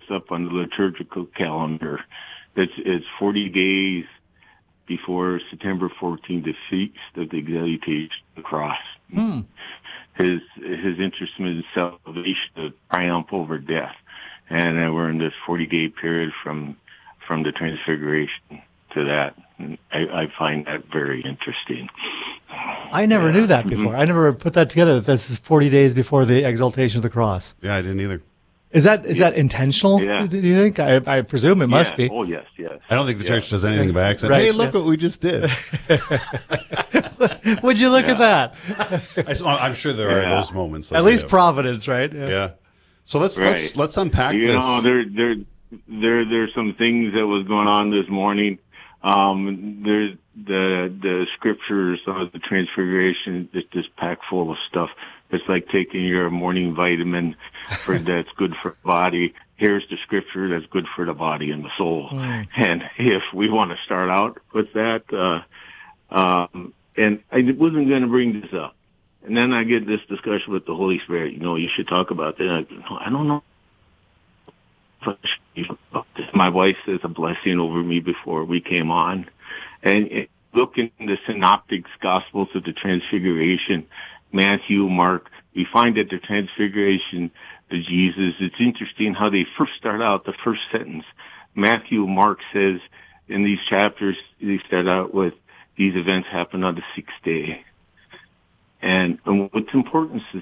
up on the liturgical calendar. It's 40 days before September 14th, the feast of the Exaltation of the Cross. His instrument in salvation, the triumph over death. And then we're in this 40-day period from the Transfiguration to that. And I find that very interesting. I never knew that before. I never put that together. This is 40 days before the exaltation of the cross. Yeah, I didn't either. Is that intentional, do you think? I presume it must be. Oh, yes. I don't think the church does anything by accident. Right. Hey, look what we just did. Would you look at that? I'm sure there are those moments. At least Providence, right? Yeah. So let's unpack this. There's some things that was going on this morning. There's the scriptures of the Transfiguration is just packed full of stuff. It's like taking your morning vitamin that's good for the body. Here's the scripture that's good for the body and the soul. And if we want to start out with that, and I wasn't going to bring this up. And then I get this discussion with the Holy Spirit. You should talk about that. I don't know. My wife says a blessing over me before we came on. And look in the Synoptic Gospels of the Transfiguration, Matthew, Mark, we find that the Transfiguration to Jesus, it's interesting how they first start out, the first sentence. Matthew, Mark says in these chapters, they start out with, these events happen on the sixth day. And what's important is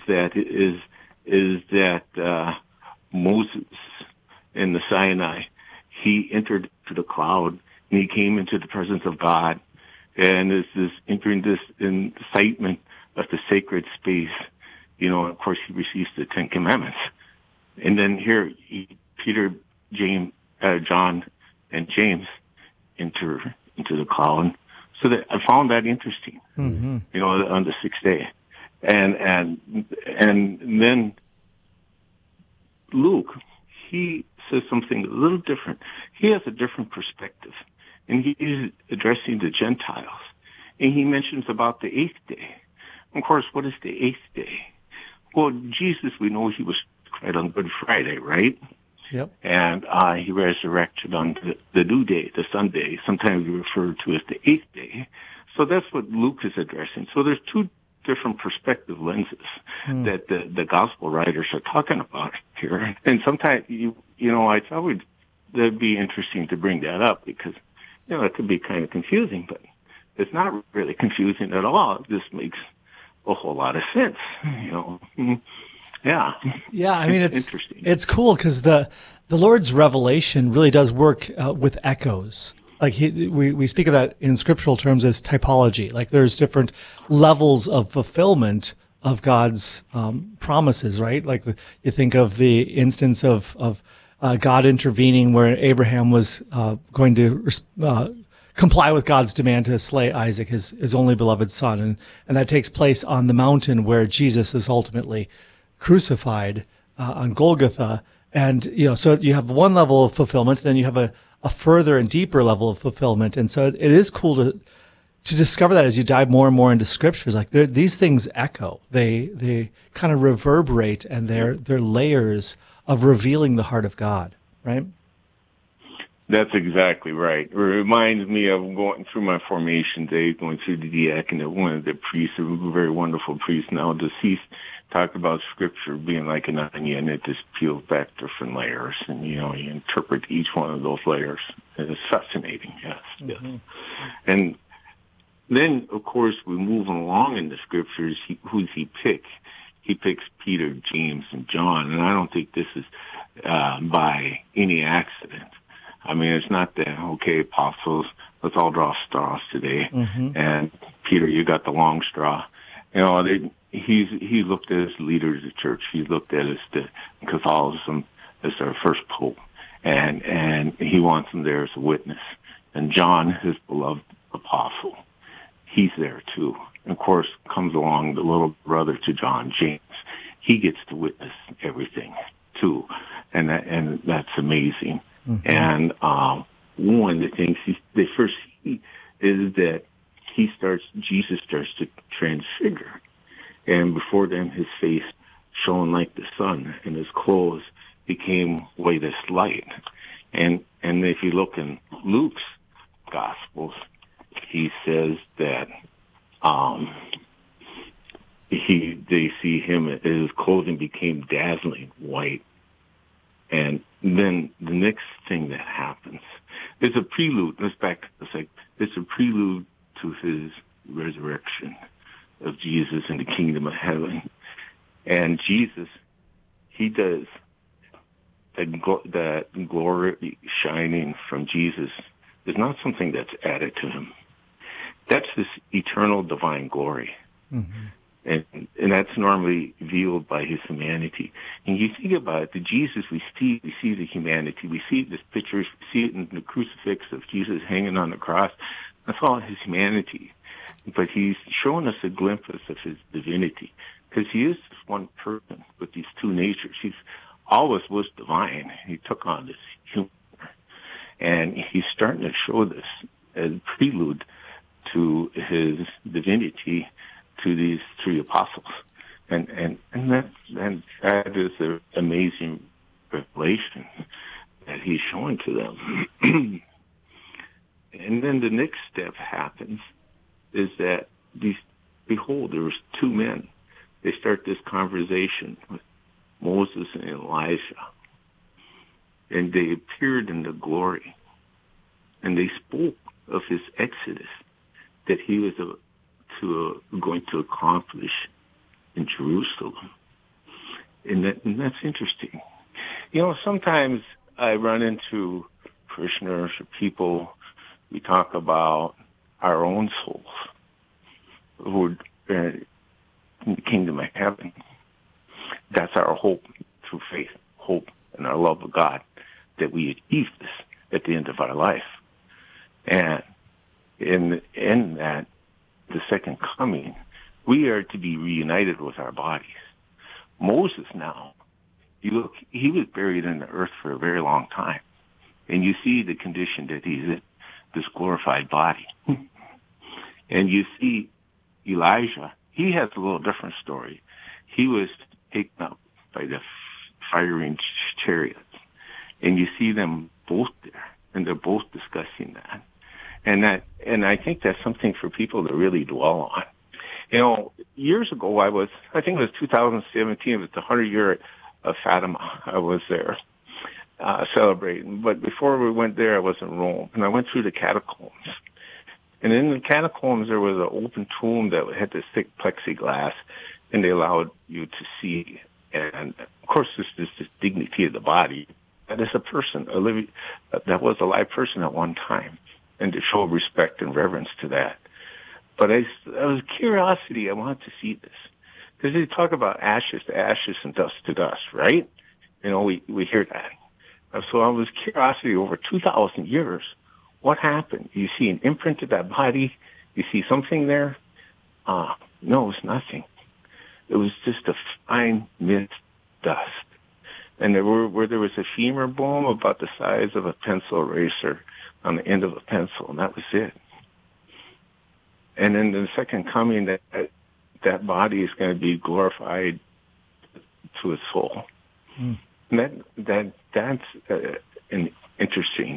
that Moses in the Sinai, he entered to the cloud and he came into the presence of God. And this is entering this incitement of the sacred space. Of course, he receives the Ten Commandments. And then here, Peter, John, and James enter into the cloud. So that I found that interesting, on the sixth day. And then Luke, he says something a little different. He has a different perspective. And he's addressing the Gentiles. And he mentions about the eighth day. Of course, what is the eighth day? Well, Jesus, we know he was cried on Good Friday, right? Yep. And he resurrected on the new day, the Sunday. Sometimes we refer to as the eighth day. So that's what Luke is addressing. So there's two different perspective lenses that the gospel writers are talking about here. And sometimes, I thought that'd be interesting to bring that up because, it could be kind of confusing, but it's not really confusing at all. It just makes a whole lot of sense, Yeah. Yeah, I mean, it's interesting. It's cool because the Lord's revelation really does work with echoes. Like we speak of that in scriptural terms as typology. Like there's different levels of fulfillment of God's promises, right? Like you think of the instance of God intervening where Abraham was going to comply with God's demand to slay Isaac, his only beloved son, and that takes place on the mountain where Jesus is ultimately crucified on Golgotha. And so you have one level of fulfillment, then you have a further and deeper level of fulfillment. And so it is cool to discover that as you dive more and more into scriptures. Like these things echo, they kind of reverberate, and they're layers of revealing the heart of God, right? That's exactly right. It reminds me of going through my formation days, going through the diaconate. One of the priests, a very wonderful priest now deceased, talked about scripture being like an onion. It just peels back different layers, and you interpret each one of those layers. It's fascinating, yes. And then, of course, we move along in the scriptures. Who's he pick? He picks Peter, James, and John, and I don't think this is by any accident. I mean, it's not that, okay, apostles, let's all draw straws today. And Peter, you got the long straw. He's looked at as leader of the church. He's looked at as the Catholicism as our first pope. And he wants him there as a witness. And John, his beloved apostle, he's there too. And of course, comes along the little brother to John, James. He gets to witness everything too. And that's amazing. And one of the things they first see is that Jesus starts to transfigure. And before them, his face shone like the sun, and his clothes became white as light. And if you look in Luke's Gospels, he says that they see him, his clothing became dazzling white. And then the next thing that happens, there's a prelude. Let's back to the second. It's a prelude to his resurrection of Jesus in the kingdom of heaven. And Jesus, he does that glory shining from Jesus is not something that's added to him. That's this eternal divine glory. Mm-hmm. And that's normally veiled by his humanity. And you think about it, the Jesus we see the humanity. We see this picture, we see it in the crucifix of Jesus hanging on the cross. That's all his humanity. But he's showing us a glimpse of his divinity, because he is this one person with these two natures. He's always was divine. He took on this human. And he's starting to show this as prelude to his divinity to these three apostles. And that is an amazing revelation that he's showing to them. And then the next step happens is that behold, there was two men. They start this conversation with Moses and Elijah. And they appeared in the glory. And they spoke of his exodus that he was going to accomplish in Jerusalem. And that's interesting. You know, sometimes I run into parishioners or people, we talk about our own souls who are in the kingdom of heaven. That's our hope through faith, hope and our love of God, that we achieve this at the end of our life. And in that, the second coming, we are to be reunited with our bodies. Moses now, you look, he was buried in the earth for a very long time. And you see the condition that he's in, this glorified body. And you see Elijah, he has a little different story. He was taken up by the firing chariots. And you see them both there, and they're both discussing that. And I think that's something for people to really dwell on. You know, years ago I think it was 2017, it was the 100 year of Fatima. I was there celebrating. But before we went there, I was in Rome, and I went through the catacombs. And in the catacombs, there was an open tomb that had this thick plexiglass, and they allowed you to see. And of course, this dignity of the body. That is a person, that was a live person at one time, and to show respect and reverence to that. But I was curiosity. I wanted to see this, because they talk about ashes to ashes and dust to dust, right? You know, we hear that. So I was curiosity over 2,000 years. What happened? You see an imprint of that body? You see something there? No, it's nothing. It was just a fine mist dust. And there was a femur bone about the size of a pencil eraser on the end of a pencil, and that was it. And then the second coming, that body is going to be glorified to its full. Mm. And that's an interesting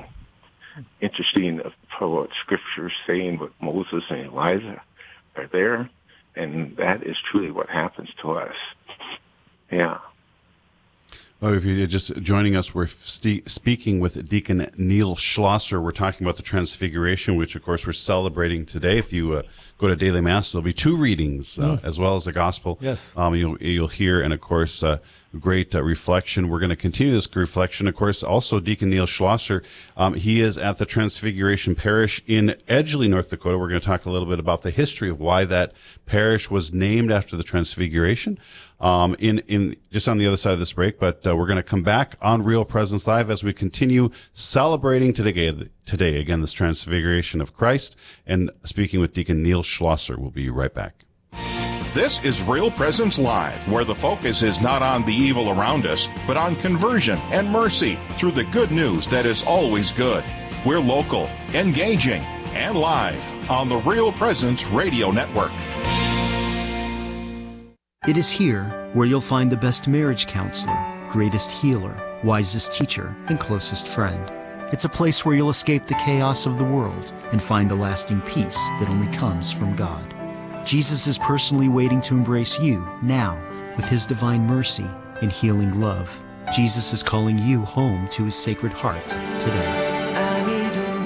for what Scripture is saying. What Moses and Elijah are there, and that is truly what happens to us. Yeah. Well, if you're just joining us, we're speaking with Deacon Neil Schlosser. We're talking about the Transfiguration, which, of course, we're celebrating today. If you go to Daily Mass, there'll be two readings, as well as the Gospel. Yes. You'll hear, and, of course, great reflection. We're going to continue this reflection. Of course, also Deacon Neil Schlosser, he is at the Transfiguration Parish in Edgeley, North Dakota. We're going to talk a little bit about the history of why that parish was named after the Transfiguration. In just on the other side of this break, but we're going to come back on Real Presence Live as we continue celebrating today again this Transfiguration of Christ, and speaking with Deacon Neil Schlosser. We'll be right back. This is Real Presence Live, where the focus is not on the evil around us, but on conversion and mercy through the good news that is always good. We're local, engaging, and live on the Real Presence Radio Network. It is here where you'll find the best marriage counselor, greatest healer, wisest teacher, and closest friend. It's a place where you'll escape the chaos of the world and find the lasting peace that only comes from God. Jesus is personally waiting to embrace you now with his divine mercy and healing love. Jesus is calling you home to his sacred heart today. I need a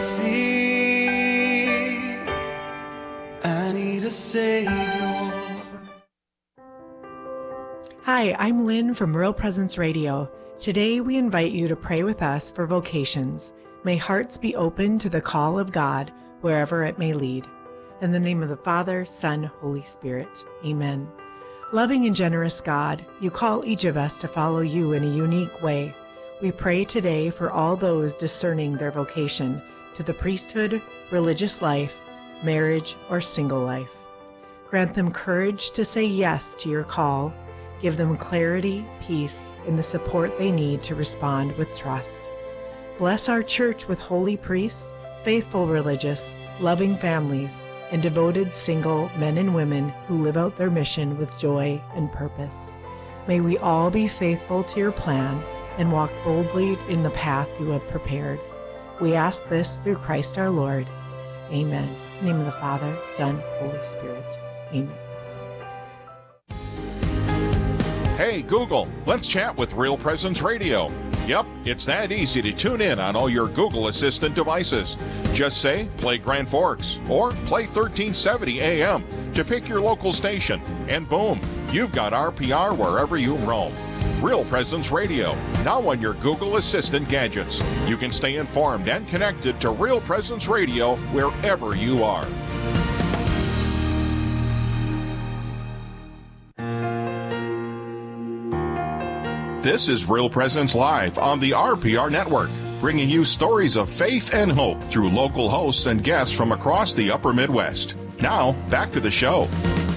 mercy. I need a Savior. Hi, I'm Lynn from Real Presence Radio. Today we invite you to pray with us for vocations. May hearts be open to the call of God wherever it may lead. In the name of the Father, Son, Holy Spirit. Amen. Loving and generous God, you call each of us to follow you in a unique way. We pray today for all those discerning their vocation to the priesthood, religious life, marriage, or single life. Grant them courage to say yes to your call. Give them clarity, peace, and the support they need to respond with trust. Bless our church with holy priests, faithful religious, loving families, and devoted single men and women who live out their mission with joy and purpose. May we all be faithful to your plan and walk boldly in the path you have prepared. We ask this through Christ our Lord. Amen. In the name of the Father, Son, Holy Spirit. Amen. Hey, Google, let's chat with Real Presence Radio. Yep, it's that easy to tune in on all your Google Assistant devices. Just say, play Grand Forks, or play 1370 AM to pick your local station, and boom, you've got RPR wherever you roam. Real Presence Radio, now on your Google Assistant gadgets. You can stay informed and connected to Real Presence Radio wherever you are. This is Real Presence Live on the RPR Network, bringing you stories of faith and hope through local hosts and guests from across the upper Midwest. Now, back to the show.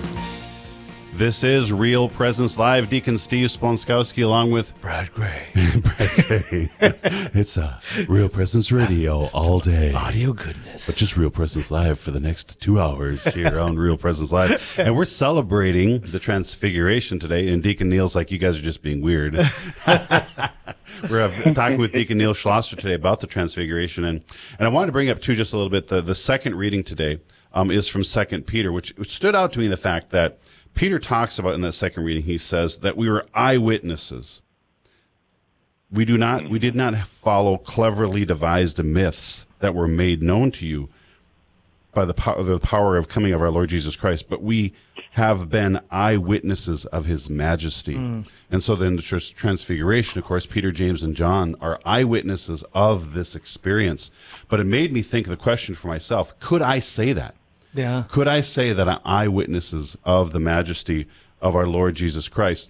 This is Real Presence Live. Deacon Steve Splonskowski along with Brad Gray. Brad Gray. It's Real Presence Radio all day. Audio goodness. But just Real Presence Live for the next 2 hours here on Real Presence Live. And we're celebrating the Transfiguration today. And Deacon Neil's like, you guys are just being weird. We're talking with Deacon Neil Schlosser today about the Transfiguration. And I wanted to bring up, too, just a little bit, the second reading today is from 2 Peter, which stood out to me, the fact that Peter talks about in that second reading, he says that we were eyewitnesses. We did not follow cleverly devised myths that were made known to you by the power of coming of our Lord Jesus Christ, but we have been eyewitnesses of his majesty. And so then the Transfiguration, of course, Peter, James, and John are eyewitnesses of this experience. But it made me think of the question for myself, could I say that? Yeah. Could I say that I'm eyewitnesses of the majesty of our Lord Jesus Christ?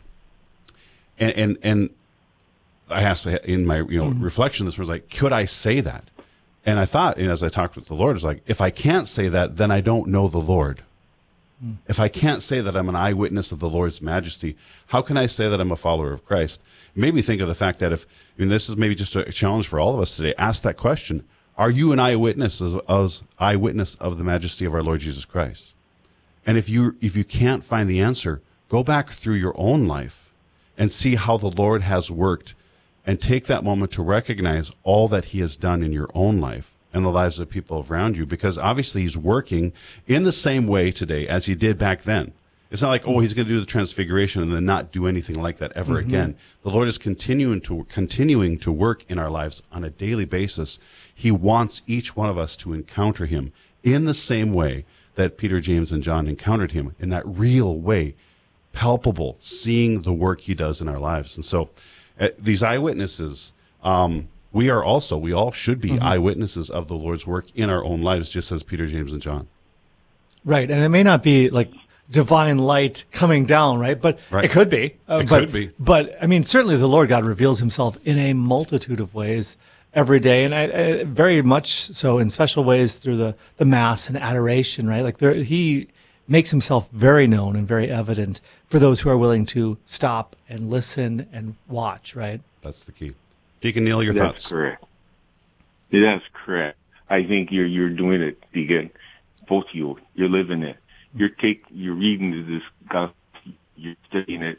And I asked in my reflection, this was like, could I say that? And I thought, and as I talked with the Lord, it's like, if I can't say that, then I don't know the Lord. If I can't say that I'm an eyewitness of the Lord's majesty, how can I say that I'm a follower of Christ? It made me think of the fact that this is maybe just a challenge for all of us today. Ask that question. Are you an eyewitness of the majesty of our Lord Jesus Christ? And if you can't find the answer, go back through your own life and see how the Lord has worked, and take that moment to recognize all that he has done in your own life and the lives of people around you, because obviously he's working in the same way today as he did back then. It's not like, he's going to do the Transfiguration and then not do anything like that ever again. The Lord is continuing to work in our lives on a daily basis. He wants each one of us to encounter him in the same way that Peter, James, and John encountered him, in that real way, palpable, seeing the work he does in our lives. And so these eyewitnesses, we all should be eyewitnesses of the Lord's work in our own lives, just as Peter, James, and John. Right. And it may not be like divine light coming down, right? But it could be. It could be. But I mean, certainly the Lord God reveals himself in a multitude of ways every day, and I very much so in special ways through the Mass and adoration, right? Like he makes himself very known and very evident for those who are willing to stop and listen and watch, right? That's the key. Deacon Neil, your thoughts? That's correct. That's correct. I think you're doing it, Deacon. Both of you, you're living it. You're reading this gospel, you're studying it,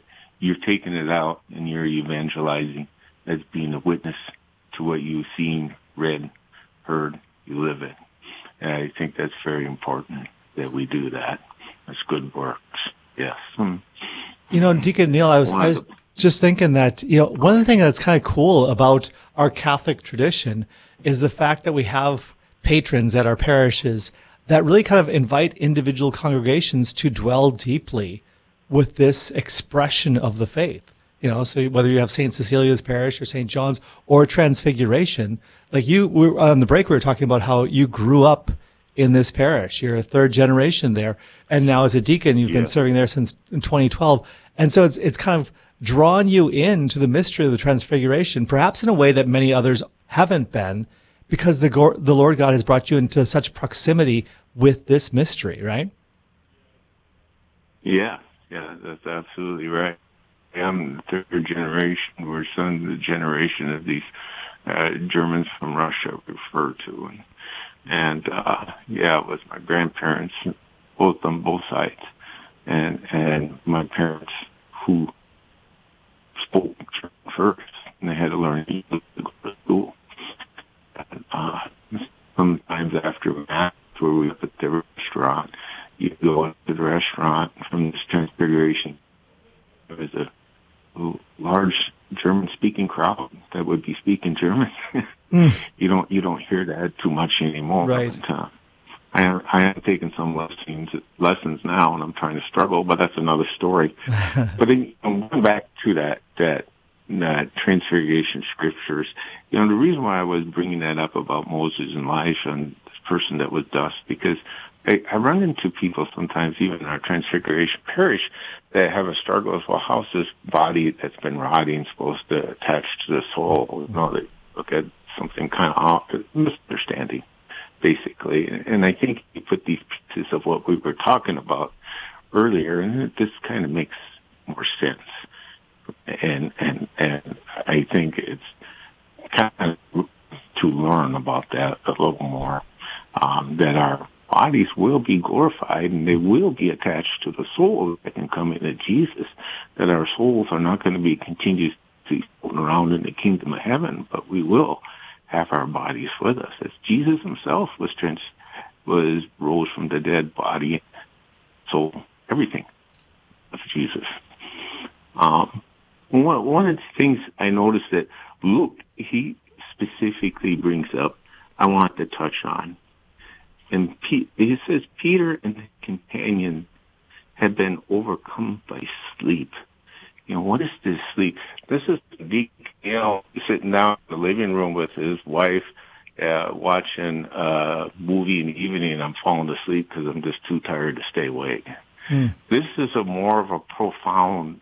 you're taking it out and you're evangelizing as being a witness to what you've seen, read, heard, you live it. And I think that's very important that we do that. That's good works. Yes. Deacon Neil, I was just thinking that, one of the things that's kind of cool about our Catholic tradition is the fact that we have patrons at our parishes that really kind of invite individual congregations to dwell deeply with this expression of the faith. So whether you have St. Cecilia's Parish or St. John's or Transfiguration, like on the break, we were talking about how you grew up in this parish. You're a third generation there. And now as a deacon, you've been serving there since 2012. And so it's kind of drawn you into the mystery of the Transfiguration, perhaps in a way that many others haven't been, because the Lord God has brought you into such proximity with this mystery, right? Yeah, that's absolutely right. I'm the third generation. We're son of the generation of these Germans from Russia referred to. And it was my grandparents, both on both sides, and my parents who spoke first, and they had to learn English to go to school. And, sometimes after Mass, where we were at the restaurant, you go into the restaurant from this Transfiguration. There was a large German-speaking crowd that would be speaking German. You don't hear that too much anymore. Right. But, I am taking some lessons now, and I'm trying to struggle, but that's another story. But then, going back to that Transfiguration scriptures, the reason why I was bringing that up about Moses and Elijah and this person that was dust, because I run into people sometimes, even in our Transfiguration parish, that have a struggle with, well, how's this body that's been rotting supposed to attach to the soul? They look at something kind of off, misunderstanding, basically. And I think you put these pieces of what we were talking about earlier, and this kind of makes more sense. And I think it's kind of to learn about that a little more, that our bodies will be glorified and they will be attached to the soul that can come into Jesus, that our souls are not going to be continuously floating around in the kingdom of heaven, but we will have our bodies with us, as Jesus himself was rose from the dead, body, soul, everything of Jesus. One of the things I noticed that Luke, he specifically brings up, I want to touch on. And he says, Peter and the companion had been overcome by sleep. What is this sleep? This is Deacon, sitting down in the living room with his wife, watching a movie in the evening, and I'm falling asleep because I'm just too tired to stay awake. This is more of a profound,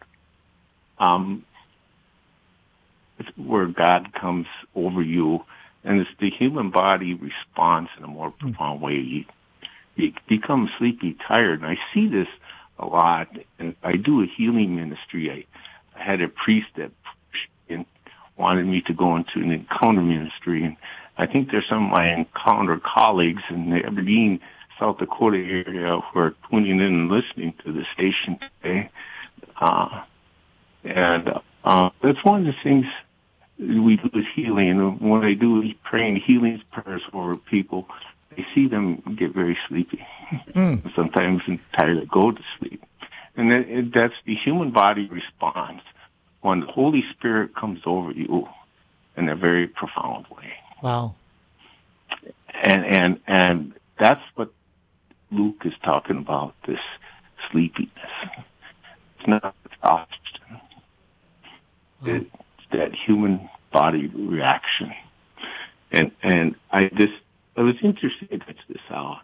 where God comes over you, and it's the human body responds in a more profound way. You become sleepy, tired, and I see this a lot. And I do a healing ministry. I had a priest that wanted me to go into an encounter ministry, and I think there's some of my encounter colleagues in the Aberdeen, South Dakota area who are tuning in and listening to the station today. That's one of the things we do is healing. And when I do praying healing prayers over people, I see them get very sleepy. Sometimes entirely go to sleep. And that's the human body response when the Holy Spirit comes over you in a very profound way. Wow. And that's what Luke is talking about, this sleepiness. It's not exhaustion. It's that human body reaction. And I was interested to catch this out.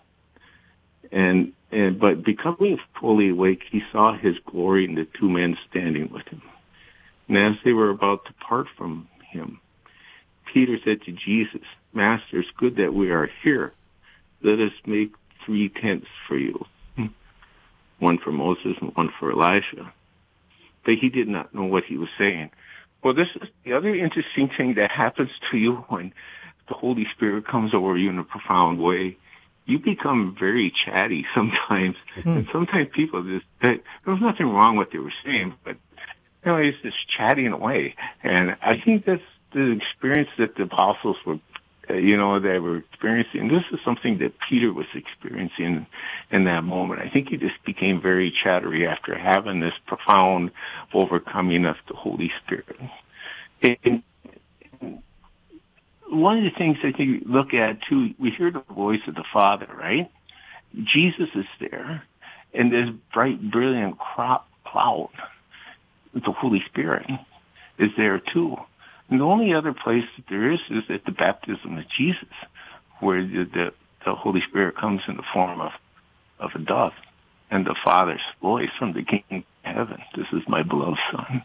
But becoming fully awake, he saw his glory and the two men standing with him. And as they were about to part from him, Peter said to Jesus, Master, it's good that we are here. Let us make 3 tents for you, one for Moses and one for Elijah. But he did not know what he was saying. Well, this is the other interesting thing that happens to you when the Holy Spirit comes over you in a profound way. You become very chatty sometimes, and sometimes people there's nothing wrong with what they were saying, but he's just chatting away. And I think that's the experience that the apostles were, they were experiencing. This is something that Peter was experiencing in that moment. I think he just became very chattery after having this profound overcoming of the Holy Spirit. And one of the things I think we look at, too, we hear the voice of the Father, right? Jesus is there, and this bright, brilliant cloud, the Holy Spirit, is there, too. And the only other place that there is at the baptism of Jesus, where the Holy Spirit comes in the form of a dove, and the Father's voice from the King of Heaven, "This is my beloved Son."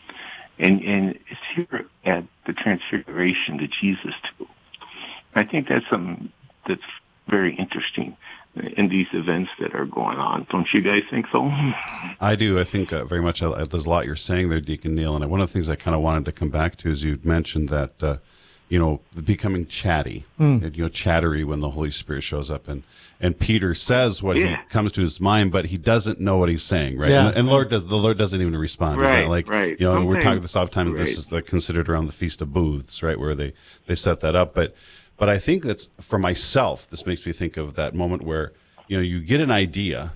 And it's here at the Transfiguration to Jesus, too. I think that's something that's very interesting in these events that are going on. Don't you guys think so? I do. I think very much there's a lot you're saying there, Deacon Neil. And one of the things I kind of wanted to come back to is you mentioned that, becoming chatty, chattery when the Holy Spirit shows up. And Peter says what he comes to his mind, but he doesn't know what he's saying, right? Yeah. And the Lord doesn't even respond. Right, right. We're talking this oftentimes, this is considered around the Feast of Booths, right, where they set that up. But I think that's, for myself, this makes me think of that moment where, you get an idea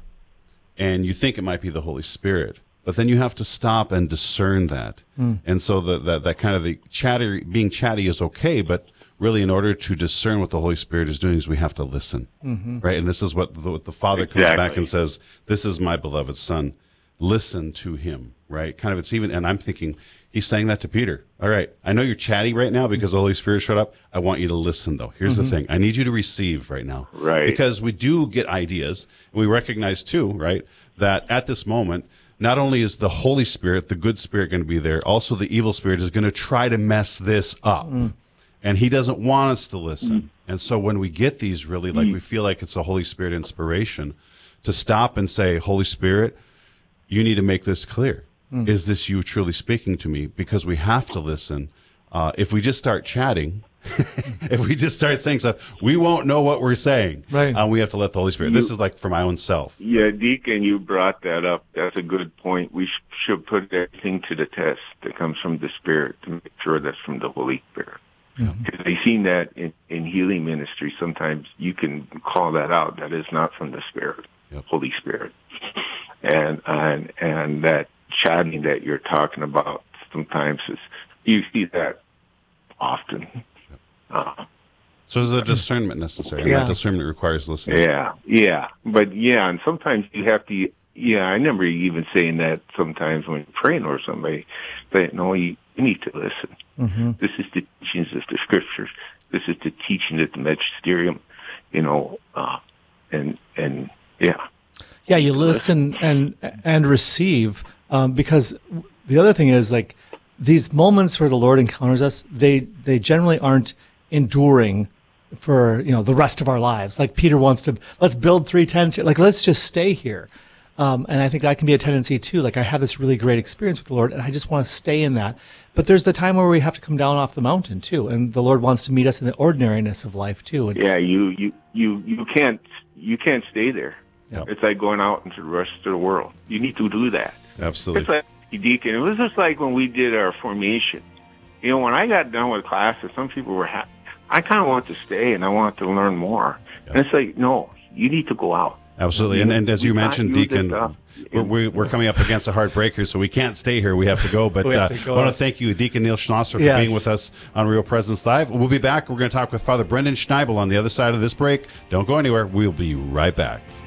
and you think it might be the Holy Spirit, but then you have to stop and discern that. And so that kind of being chatty is okay, but really in order to discern what the Holy Spirit is doing is we have to listen, right? And this is what the Father comes back and says, "This is my beloved Son. Listen to him," right? Kind of, it's even, and I'm thinking, he's saying that to Peter. All right, I know you're chatty right now because the Holy Spirit showed up. I want you to listen, though. Here's the thing. I need you to receive right now. Right. Because we do get ideas. And we recognize, too, right, that at this moment, not only is the Holy Spirit, the good spirit, going to be there, also the evil spirit is going to try to mess this up. And he doesn't want us to listen. And so when we get these really, we feel like it's a Holy Spirit inspiration, to stop and say, Holy Spirit, you need to make this clear. Is this you truly speaking to me? Because we have to listen. If we just start chatting, if we just start saying stuff, we won't know what we're saying. Right. We have to let the Holy Spirit. This is like for my own self. Yeah, Deacon, you brought that up. That's a good point. We should put everything to the test that comes from the Spirit to make sure that's from the Holy Spirit. Because I've seen that in healing ministry. Sometimes you can call that out. That is not from the Spirit, Holy Spirit. And that chatting that you're talking about sometimes you see that often. So is a discernment necessary? And that discernment requires listening. Yeah. But and sometimes you have to, I remember you even saying that sometimes when you're praying or somebody, but no, you need to listen. This is the teachings of the Scriptures. This is the teaching of the magisterium, Yeah, you listen and receive, because the other thing is, like, these moments where the Lord encounters us, they generally aren't enduring for the rest of our lives. Like Peter wants to, let's build 3 tents here. Like, let's just stay here. And I think that can be a tendency too. Like, I have this really great experience with the Lord, and I just want to stay in that. But there's the time where we have to come down off the mountain too, and the Lord wants to meet us in the ordinariness of life too. And you can't stay there. Yep. It's like going out into the rest of the world. You need to do that. Absolutely. It's like, Deacon, it was just like when we did our formation. When I got done with classes, some people were happy. I kind of want to stay and I want to learn more. Yep. And it's like, no, you need to go out. Absolutely. And as you mentioned, Deacon, we're coming up against a hard breaker, so we can't stay here. We have to go. But I want to thank you, Deacon Neil Schlosser, for being with us on Real Presence Live. We'll be back. We're going to talk with Father Brendan Schneibel on the other side of this break. Don't go anywhere. We'll be right back.